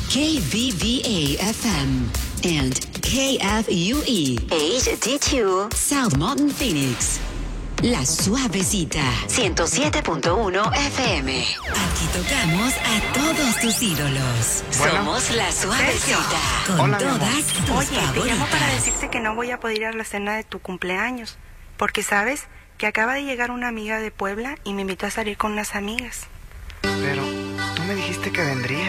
KVVA-FM and KFUE HD2 South Mountain, Phoenix. La Suavecita 107.1 FM. Aquí tocamos a todos tus ídolos. Bueno. Somos La Suavecita con Hola, mi amor. todas tus Oye, te favoritas. llamo para decirte que no voy a poder ir a la cena de tu cumpleaños, porque sabes que acaba de llegar una amiga de Puebla y me invitó a salir con unas amigas. Pero tú me dijiste que vendrías.